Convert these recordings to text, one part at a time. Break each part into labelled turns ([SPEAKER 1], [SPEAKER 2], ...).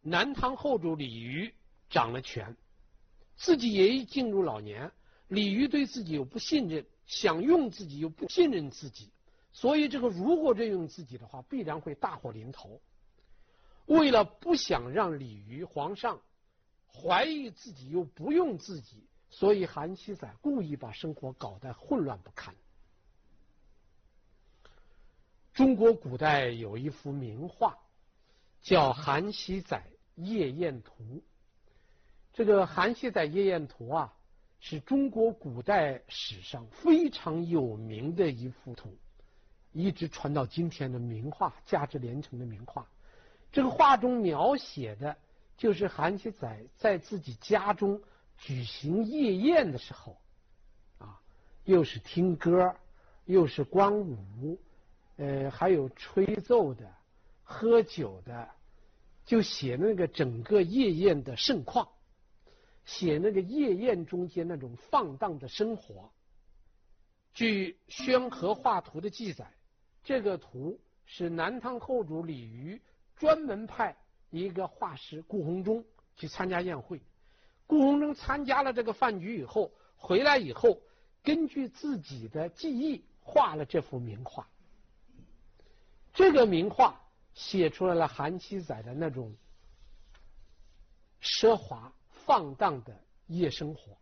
[SPEAKER 1] 南唐后主李煜掌了权，自己也已进入老年，李煜对自己又不信任，想用自己又不信任自己，所以这个如果任用自己的话，必然会大祸临头。为了不想让李煜皇上怀疑自己又不用自己，所以韩熙载故意把生活搞得混乱不堪。中国古代有一幅名画叫《韩熙载夜宴图》，这个《韩熙载夜宴图》啊，是中国古代史上非常有名的一幅图，一直传到今天的名画，价值连城的名画。这个画中描写的就是韩熙载在自己家中举行夜宴的时候，又是听歌，又是观舞，还有吹奏的、喝酒的，就写那个整个夜宴的盛况，写那个夜宴中间那种放荡的生活。据《宣和画图》的记载，这个图是南唐后主李煜专门派一个画师顾闳中去参加宴会。顾闳中参加了这个饭局以后，回来以后，根据自己的记忆画了这幅名画。这个名画写出来了韩熙载的那种奢华放荡的夜生活。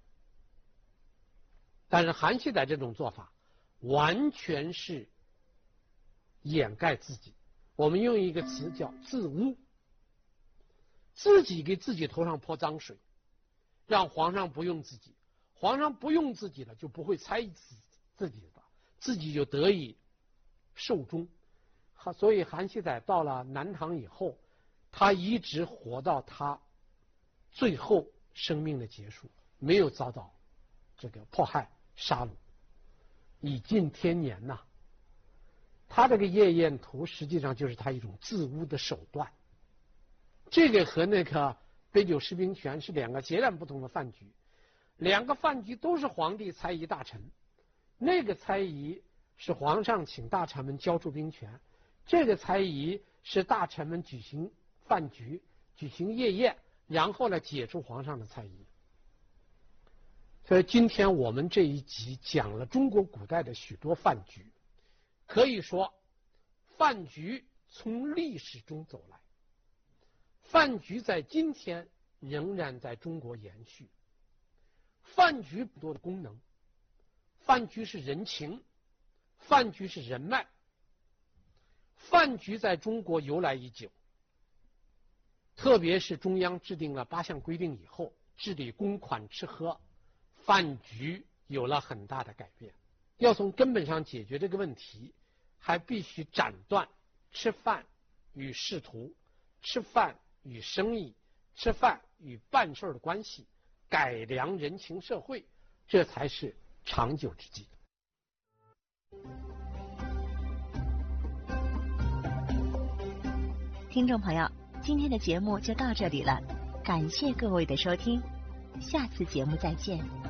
[SPEAKER 1] 但是韩熙载这种做法完全是掩盖自己，我们用一个词叫自污，自己给自己头上泼脏水，让皇上不用自己，皇上不用自己了，就不会猜疑自己的，自己就得以寿终。所以韩熙载到了南唐以后，他一直活到他最后生命的结束，没有遭到这个迫害杀戮，已近天年呐。他这个夜宴图实际上就是他一种自污的手段。这个和那个杯酒释兵权是两个截然不同的饭局，两个饭局都是皇帝猜疑大臣，那个猜疑是皇上请大臣们交出兵权，这个猜疑是大臣们举行饭局，举行夜宴，然后呢解除皇上的猜疑。所以今天我们这一集讲了中国古代的许多饭局，可以说饭局从历史中走来，饭局在今天仍然在中国延续。饭局不多的功能，饭局是人情，饭局是人脉。饭局在中国由来已久，特别是中央制定了8项规定以后，治理公款吃喝，饭局有了很大的改变。要从根本上解决这个问题，还必须斩断吃饭与仕途、吃饭与生意、吃饭与办事的关系，改良人情社会，这才是长久之计。
[SPEAKER 2] 听众朋友，今天的节目就到这里了，感谢各位的收听，下次节目再见。